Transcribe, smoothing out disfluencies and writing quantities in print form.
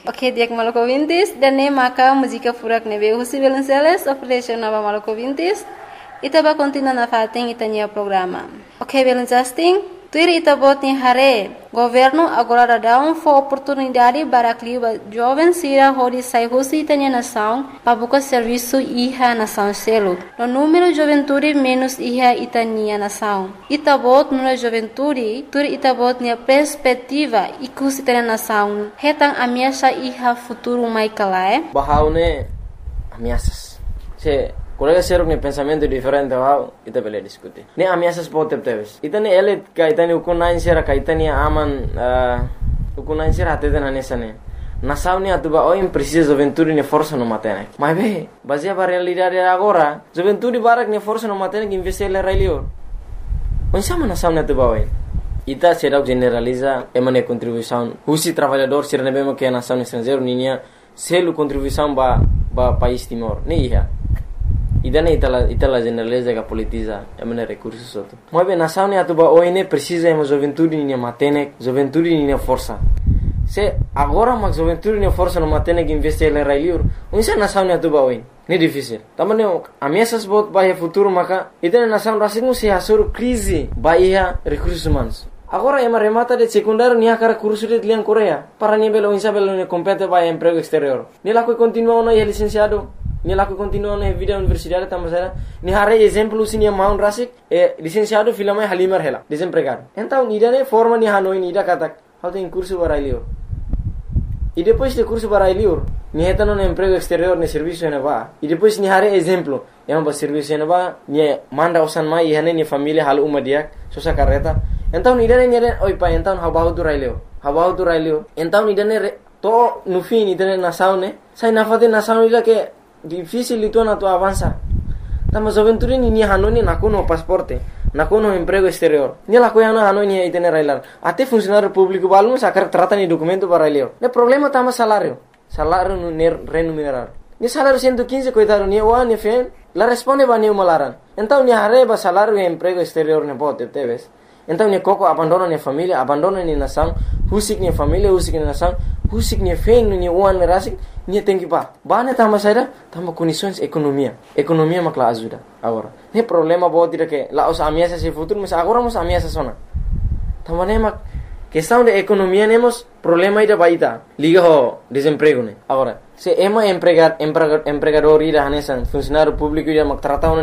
Ok, dia Maluku Vintis dan ne maka música furak nebe Husi Belenceles operation nova Maluku Vintis. Ita ba continua na fating itanya programa. Ok, Belencasting. Tuir ita bot ni hare. Governo agora dá oportunidade para que jovem sira hori sai Husi itanya nação para buscar serviço iha nação selo. No número juventude menos iha itania nação. Ita bot no juventude, tuir ita bot ni perspectiva ikus itanya nação. Hetang ameaça iha futuro mai kalae. Bahaune ameaças. Se colega ser um pensamento diferente wow ita bele discutir ne ameaças pode ter ita ne ele ka ita ne ukunain sera ka ita ne aman ukunain sera até na nessa ne nação ne atuba oi precisa juventude ne força no matene mas be baseia para realidade agora juventude barak ne força no matene que investir le railio onde sama nação ne atuba oi ita será generaliza emane contribuição Husi trabalhador ser ne bemo que nação estrangeiro ninya selo contribuição ba país Timor ne ia idane itala generaliza que politiza emane recursos outro mas bem nação ne atuba oi ne precisa emo juventude ne matene juventude ne força se agora mas juventude ne força no matene que investir le railio onde nação ne atuba oi ne difícil tamane ameaças bot bahia futuro maka itane nação rasingu se asur crise bahia recursos humanos agora ema remata de secundário nia cara curso de lian Coreia para nível onde belo ne compete bahia emprego exterior ne lá que continua no licenciado ni laku continua na vida universidade tamasara ni hare exemplo sinia maun rasik licenciado filama halimar hela desempregado então ida ne forma ni hanoi ni ida katak how tem curso barailio e depois de curso barailio ni hetano no emprego exterior ne serviço ne va e depois ni hare exemplo yang ba serviço ne va ni manda usan mai hane ni família hal uma dia sosa carreta então ida ne oi pa então habahu tu railio então ida ne to no fim ida ne nação ne sai na fate nação ida que difícil itu na tu avança tama juventude ni hanoni nakuno pasporte nakuno emprego exterior ni la koyano hanoni itene railar ate funcionário público balmo sakar trata ni documento para elio ne problema tama salário no remunerado ni salário 115 coitado ni wa ni fe la responde ba ni malaran então ni hareba salário e emprego exterior ne pote teves então ni koko abandono ni família abandono ni nação husik ni família husik ni nação husik ni fe ni uan rasik ni tem que bane tama saida tama condições economia makla ajuda agora ne problema bo tira que lá os ameaças se futuro mas agora os ameaças sona tama ne mak questão de economia nemos problema ida baita liga ho desemprego ne agora se ema empregador ida hanesan funcionário público ida mak trata